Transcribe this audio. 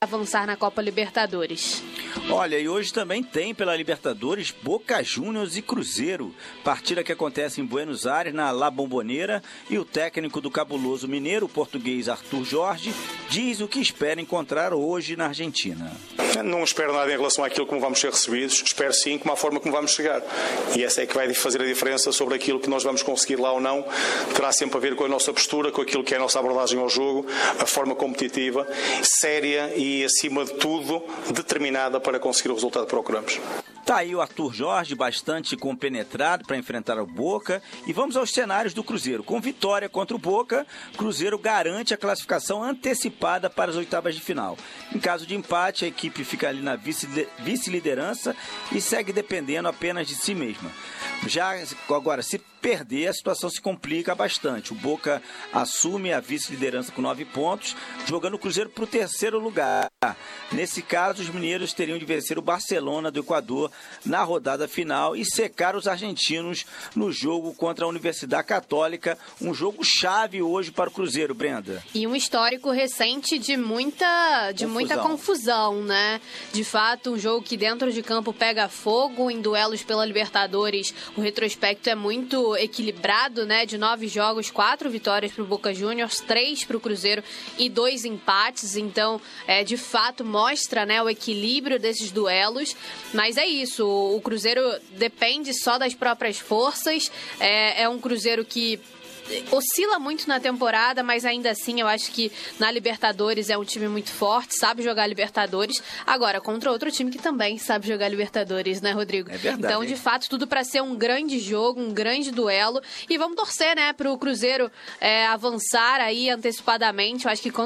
avançar na Copa Libertadores. Olha, e hoje também tem pela Libertadores Boca Juniors e Cruzeiro, partida que acontece em Buenos Aires, na La Bombonera, e o técnico do cabuloso mineiro, o português Arthur Jorge, diz o que espera encontrar hoje na Argentina. Não espero nada em relação àquilo como vamos ser recebidos, espero sim como a forma como vamos chegar. E essa é que vai fazer a diferença sobre aquilo que nós vamos conseguir lá ou não. Terá sempre a ver com a nossa postura, com aquilo que é a nossa abordagem ao jogo, a forma competitiva, séria e, acima de tudo, determinada para conseguir o resultado que procuramos. Tá aí o Arthur Jorge, bastante compenetrado para enfrentar o Boca. E vamos aos cenários do Cruzeiro. Com vitória contra o Boca, Cruzeiro garante a classificação antecipada para as oitavas de final. Em caso de empate, a equipe fica ali na vice-liderança e segue dependendo apenas de si mesma. Já agora, se perder, a situação se complica bastante. O Boca assume a vice-liderança com 9 pontos, jogando o Cruzeiro para o terceiro lugar. Nesse caso, os mineiros teriam de vencer o Barcelona do Equador na rodada final e secar os argentinos no jogo contra a Universidade Católica, um jogo chave hoje para o Cruzeiro, Brenda. E um histórico recente de muita confusão, né? De fato, um jogo que dentro de campo pega fogo, em duelos pela Libertadores, o retrospecto é muito equilibrado, né? De 9 jogos, 4 vitórias para o Boca Juniors, 3 para o Cruzeiro e 2 empates. Então, de fato, mostra, né, o equilíbrio desses duelos. Mas é isso, o Cruzeiro depende só das próprias forças. É um Cruzeiro que oscila muito na temporada, mas ainda assim eu acho que na Libertadores é um time muito forte, sabe jogar Libertadores. Agora, contra outro time que também sabe jogar Libertadores, né, Rodrigo? É verdade. Então, de fato, tudo para ser um grande jogo, um grande duelo. E vamos torcer, né, pro Cruzeiro avançar aí antecipadamente. Eu acho que